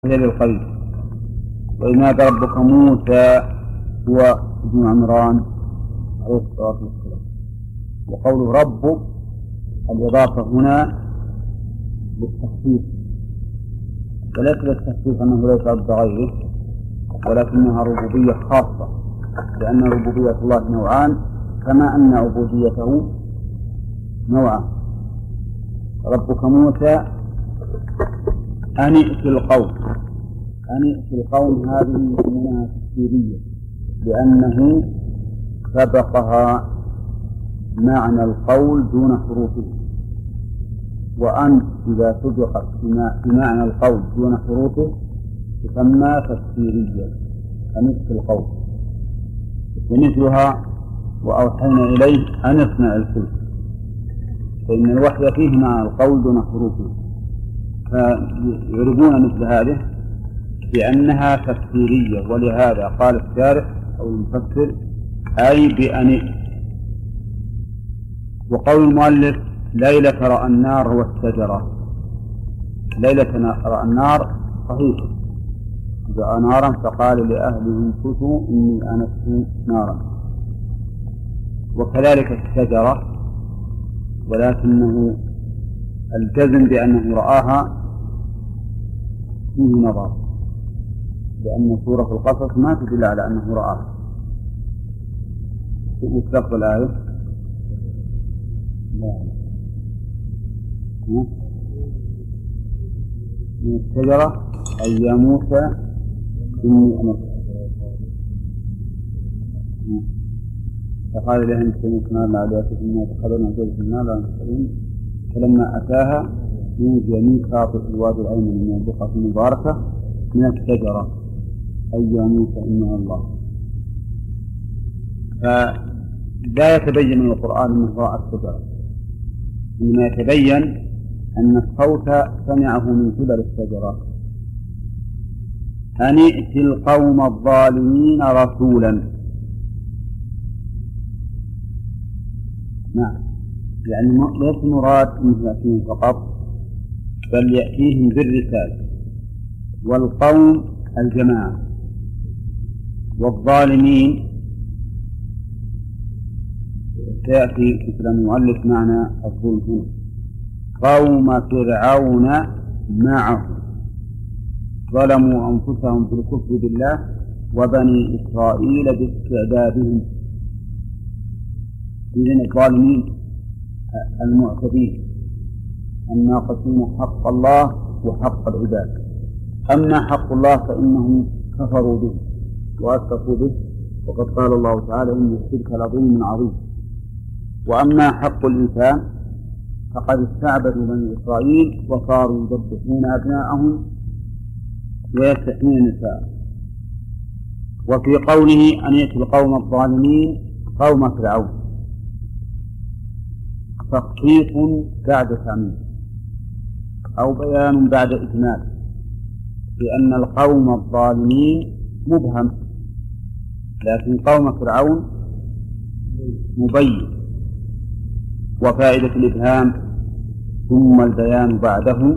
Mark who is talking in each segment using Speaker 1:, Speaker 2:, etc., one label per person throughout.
Speaker 1: للقلب. وإذ نادى ربك موسى هو ابن عمران عليه الصلاة والسلام. وقوله رب الإضافة هنا للتخصيص، وليس للتخصيص أنه ليس رب غيره، ولكنها ربوبية خاصة، لأن ربوبية الله نوعان كما أن عبوديته نوعان. ربك موسى أن ائت القوم هذه منها تفسيرية، لأنه سبقها معنى القول دون حروفه، وأن إذا سبقت بمعنى القول دون حروفه تسمى تفسيرية. أن ائت القوم ومثلها وأوحينا إليه أن اصنع الفلك، فإن الوحي فيه معنى القول دون حروفه، فيعربون مثل هذه بأنها تفسيرية. ولهذا قال الشارح أو المفسر أي بأن. وقول المؤلف ليلة رأى النار والشجرة، ليلة رأى النار صحيح، رأى نارا فقال لأهله امكثوا إني آنست نارا، وكذلك الشجرة، ولكنه الجزم بأنه رآها فيه نظر، لأن سورة القصص ما تدل على أنه رآها. وتلقى الآية من الشجرة أي يا موسى إني أنست، فقال لهم كنت نار عليكم إنا تخذنا جلس النار لا نستقيم، فلما أتاها نودي من شاطئ الوادي الأيمن من البقعة المباركة من الشجرة أي يا موسى إنها الله. فلا يتبين من القرآن أنه رأى الشجرة، إنما يتبين أن الصوت سمعه من قبل الشجرة. أن ائت القوم الظالمين رسولا، نعم، يعني ليس مراد أنه يأتيهم فقط، بل يأتيهم بالرسالة. والقوم الجماعة، والظالمين سيأتي في كلام المؤلف معنى الظلم هنا قوم فرعون معه ظلموا أنفسهم بالكفر بالله وبني إسرائيل باستعدادهم. إذن الظالمين المعتدين الناقصين حق الله وحق العباد. أما حق الله فإنهم كفروا به وأشركوا به، وقد قال الله تعالى إن الشرك لظلم عظيم. وأما حق الإنسان فقد استعبدوا بني إسرائيل وصاروا يذبحون أبناءهم ويستحيون نساءهم. وفي قوله أن يأتي القوم الظالمين قوم فرعون تخصيص بعد تعميم أو بيان بعد إجمال، لأن القوم الظالمين مبهم، لكن قوم فرعون مبين. وفائدة الإبهام ثم البيان بعده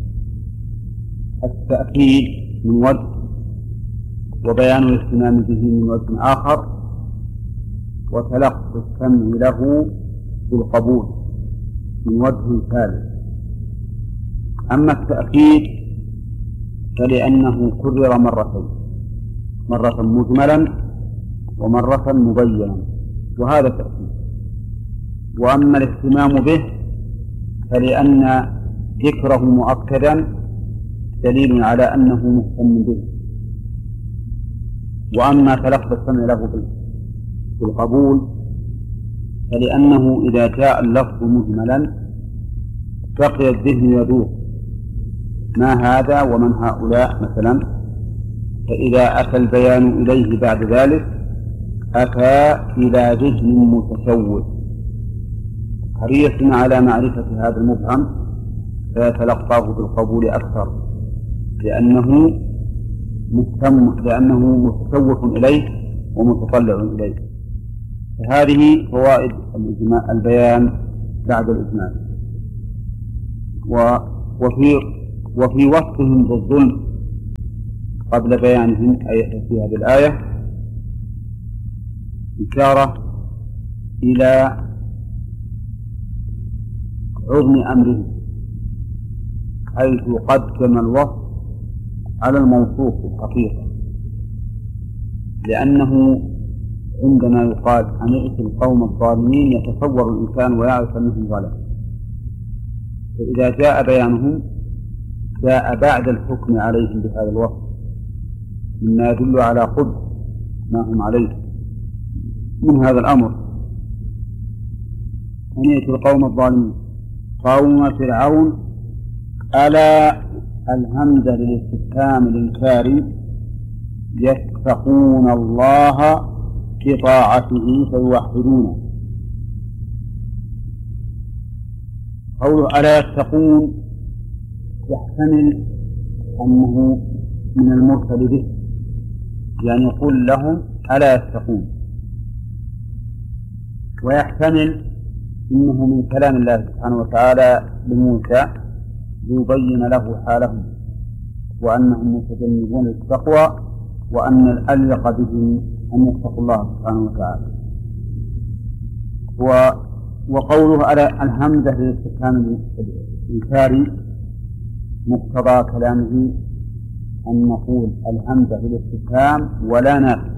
Speaker 1: التأكيد من وجه، وبيان الاهتمام به من وجه آخر، وتلقي السمع له بالقبول من وجه ثالث. أما التأكيد فلأنه كرر مرتين، مرة مجملا ومرة مبينا، وهذا تأكيد. وأما الاهتمام به فلأن ذكره مؤكدا دليل على أنه مهتم به. وأما تلقي السمع له بالقبول فلأنه إذا جاء اللفظ مجملا بقي الذهن يدور ما هذا ومن هؤلاء مثلا، فإذا أتى البيان إليه بعد ذلك أتى إلى ذهن متشوش حريص على معرفة هذا المبهم، فيتلقاه بالقبول أكثر، لأنه متشوف إليه ومتطلع إليه. فهذه فوائد البيان بعد الإجمال. وفي وصفهم بالظلم قبل بيانهم أي في هذه الآية إشارة إلى عظم أمره، حيث قدم الوصف على الموصوف في الحقيقة، لأنه عندما يقال عن ائت القوم الظالمين يتصور الإنسان ويعرف أنهم ظلموا، فإذا جاء بيانهم جاء بعد الحكم عليهم بهذا الوصف مما يدل على قبح ما هم عليه من هذا الأمر. أن ائت القوم الظالمين قوم فرعون، ألا الهمزة للاستفهام الإنكاري، يتقون الله بطاعته فيوحدونه. قوله ألا يتقون يحتمل أنه من المرسل به، يعني يقول لهم ألا يتقون، ويحتمل إنه من كلام الله سبحانه وتعالى لموسى ليبين له حالهم وأنهم متجنبون للتقوى، وأن الأليق بهم أن يتقوا الله سبحانه وتعالى. وقوله على الهمزة للاستفهام الإنكاري مقتضى كلامه أن نقول الهمزة للاستفهام ولا نافي،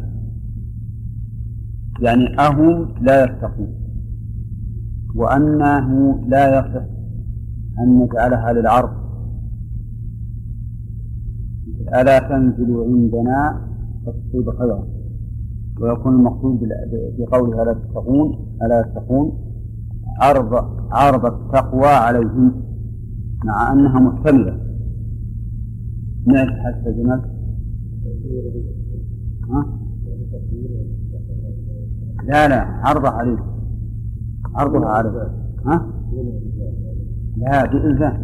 Speaker 1: يعني أهم لا يتقون، وأنه لا يصح أن نجعلها للعرض، ألا تنزل عندنا فتصيب خيرا، ويكون المقصود بقولها لا تتقون ألا يتقون عرض التقوى عليهم، مع أنها محتملة. نعم حتى جمال لا عرضها عليه، عرضها عليه لا بإلزام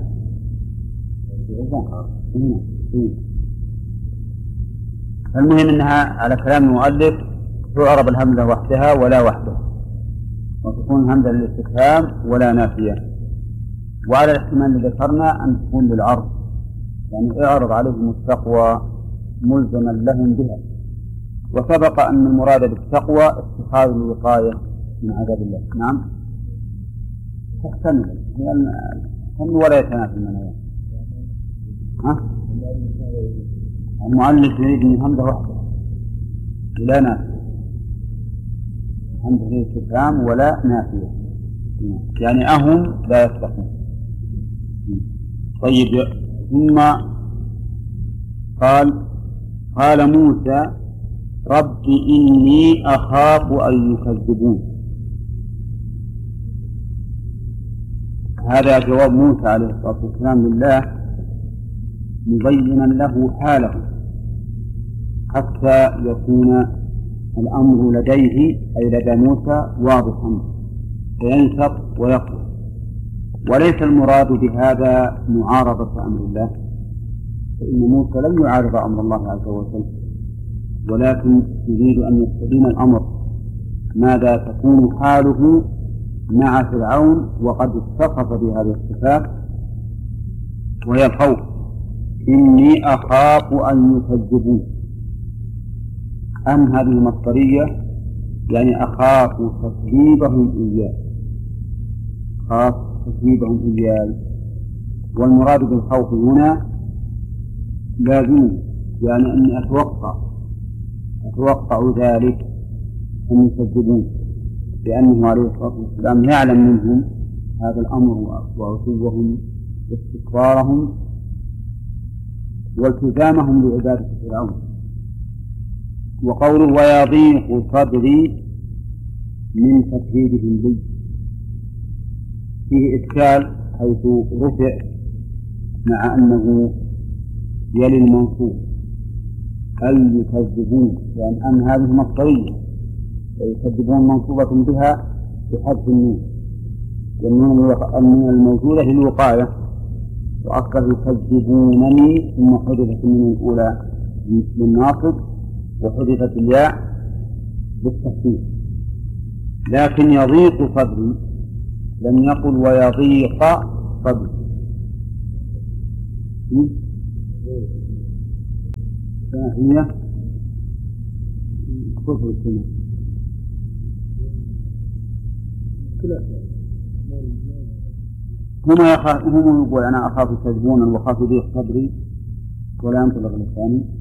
Speaker 1: المهم أنها على كلام المؤلف تعرب الهمزة وحدها ولا وحدها، وتكون همزة للاستفهام ولا نافية. وعلى الاحتمال اللي ذكرنا أن تكون للعرض، يعني اعرض عليهم التقوى ملزما لهم بها. وسبق أن المراد بالتقوى اتخاذ الوقاية من عذاب الله. نعم تحتمل ولا يتنافي المنايا. المؤلف يريد من همزة واحدة لا نافية، همزة الاستفهام ولا نافية، يعني أهم لا يتقون. طيب ثم قال موسى رب إني أخاف أن يكذبون. هذا جواب موسى عليه الصلاة والسلام لله مبينا له حاله حتى يكون الأمر لديه أي لدى موسى واضحا فينشط ويقوى. وليس المراد بهذا معارضة أمر الله، فإن موسى لم يعارض أمر الله عز وجل، ولكن يريد أن يستبين الأمر ماذا تكون حاله مع فرعون، وقد اتصف بهذه الصفات وهي الخوف. إني أخاف أن يكذبون، أم هذه مصدرية يعني أخاف تكذيبهم إياه، أخاف تكذيبهم إياه. والمراد بالخوف هنا لازم، يعني أني أتوقع ذلك أن يكذبون، لأنه عليه الصلاة والسلام يعلم منهم هذا الأمر وعتوهم واستكبارهم والتزامهم لعبادة فرعون. وقوله ويضيق صدري من تكذيبهم لي فيه إشكال، حيث رفع مع أنه يلي المنصوب أي يكذبون، لأن أن هذه مصدرية ويكذبون منصوبة بها بحذف النون، والنون الموجودة للوقاية، وأكثر يكذبونني ثم حذفت من الأولى للناصب وحذفت الياء بالتخفيف. لكن يضيق صدري لم يقل ويضيق صدري. هي كفر السنة هم يقول أنا أخاف يكذبون وأخاف يضيق صدري ولا ينطلق لساني.